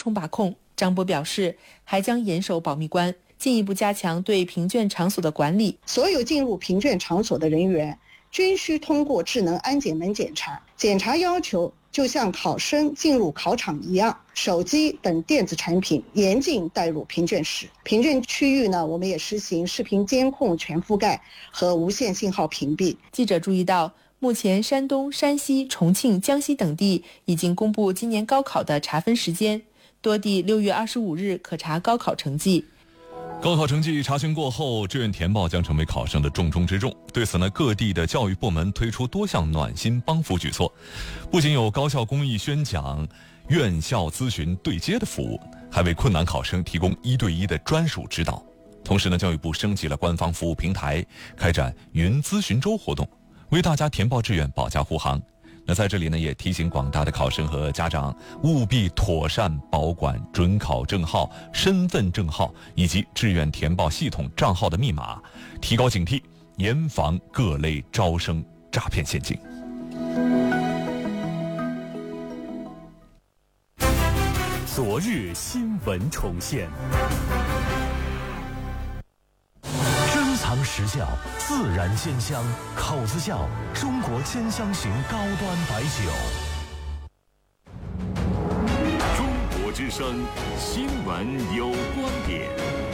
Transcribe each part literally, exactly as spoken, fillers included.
重把控。张波表示，还将严守保密关，进一步加强对评卷场所的管理。 所有进入评卷场所的人员均需通过智能安检门检查，检查要求就像考生进入考场一样，手机等电子产品严禁带入评卷室。评卷区域呢，我们也实行视频监控全覆盖和无线信号屏蔽。 记者注意到，目前山东、山西、重庆、江西等地已经公布今年高考的查分时间，多地六月二十五日可查高考成绩。 高考成绩查询过后，志愿填报将成为考生的重中之重。对此呢，各地的教育部门推出多项暖心帮扶举措，不仅有高校公益宣讲、院校咨询对接的服务，还为困难考生提供一对一的专属指导。同时呢，教育部升级了官方服务平台，开展云咨询周活动，为大家填报志愿保驾护航。那在这里呢，也提醒广大的考生和家长务必妥善保管准考证号、身份证号以及志愿填报系统账号的密码，提高警惕，严防各类招生诈骗陷阱。 昨日新闻重现，珍藏实效，自然鲜香，口子窖中国千香型高端白酒。 中国之声新闻有观点，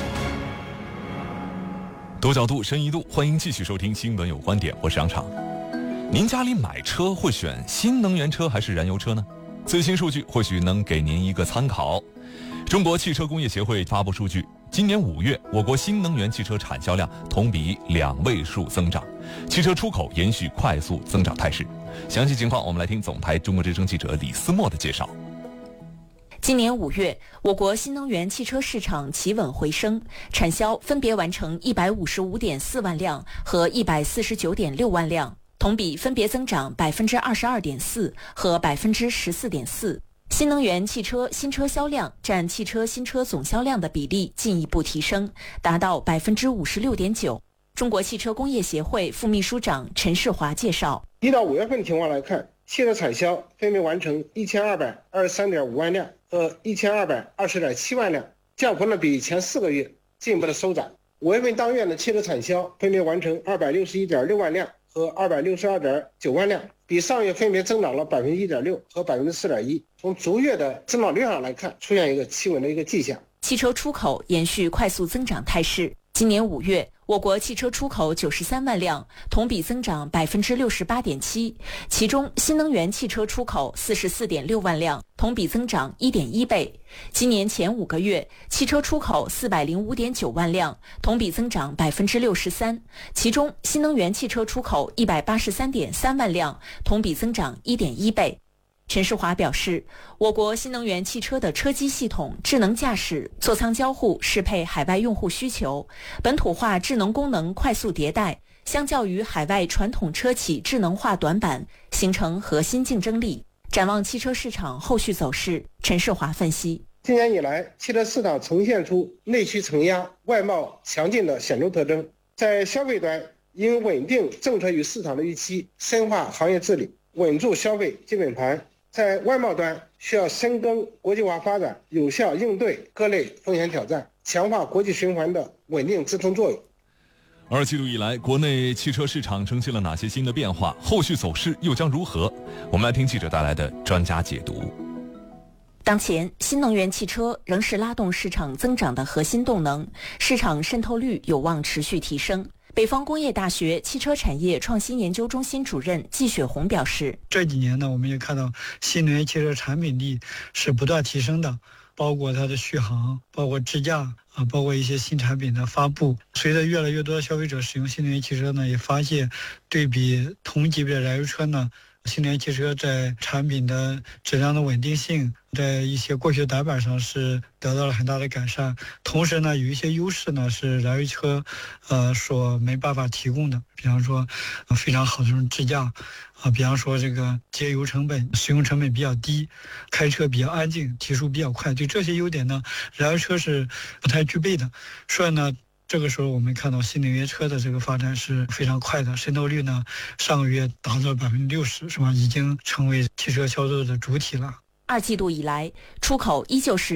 多角度，深一度，欢迎继续收听新闻有观点，我是杨畅。您家里买车会选新能源车还是燃油车呢？最新数据或许能给您一个参考。中国汽车工业协会发布数据，今年五月，我国新能源汽车产销量同比两位数增长，汽车出口延续快速增长态势。详细情况，我们来听总台中国之声记者李思墨的介绍。 今年五月，我国新能源汽车市场企稳回升，产销分别完成一百五十五点四万辆和一百四十九点六万辆，同比分别增长百分之二十二点四和百分之十四点四。新能源汽车新车销量占汽车新车总销量的比例进一步提升，达到百分之五十六点九。中国汽车工业协会副秘书长陈世华介绍， 一到五月份情况来看，汽车产销分别完成一千二百二十三点五万辆和一千二百二十点七万辆，降幅呢比前四个月进一步的收窄。五月份当月的汽车产销分别完成二百六十一点六万辆和二百六十二点九万辆，比上月分别增长了百分之一点六和百分之四点一。从逐月的增长率上来看，出现一个企稳的一个迹象。 汽车出口延续快速增长态势。今年五月，我国汽车出口九十三万辆，同比增长百分之六十八点七，其中新能源汽车出口四十四点六万辆，同比增长一点一倍。今年前五个月，汽车出口四百零五点九万辆，同比增长百分之六十三，其中新能源汽车出口一百八十三点三万辆，同比增长一点一倍。陈世华表示，我国新能源汽车的车机系统、智能驾驶、座舱交互适配海外用户需求，本土化智能功能快速迭代，相较于海外传统车企智能化短板，形成核心竞争力。展望汽车市场后续走势，陈世华分析， 今年以来，汽车市场呈现出内需承压、外贸强劲的显著特征。在消费端，应稳定政策与市场的预期，深化行业治理，稳住消费基本盘。在外贸端，需要深耕国际化发展，有效应对各类风险挑战，强化国际循环的稳定支撑作用。 二季度以来，国内汽车市场呈现了哪些新的变化？后续走势又将如何？我们来听记者带来的专家解读。 当前，新能源汽车仍是拉动市场增长的核心动能，市场渗透率有望持续提升。北方工业大学汽车产业创新研究中心主任季雪红表示， 这几年呢，我们也看到新能源汽车产品力是不断提升的，包括它的续航，包括智驾啊，包括一些新产品的发布。随着越来越多的消费者使用新能源汽车呢，也发现对比同级别的燃油车呢，新能源汽车在产品的质量的稳定性，在一些过去的短板上是得到了很大的改善。同时呢，有一些优势呢是燃油车呃所没办法提供的，比方说、呃、非常好的这种智驾啊，比方说这个节油成本、使用成本比较低，开车比较安静，提速比较快，对这些优点呢，燃油车是不太具备的。所以呢，这个时候我们看到新能源车的这个发展是非常快的，渗透率呢上个月达到百分之六十，是吧？已经成为汽车销售的主体了。 二季度以来，出口依旧是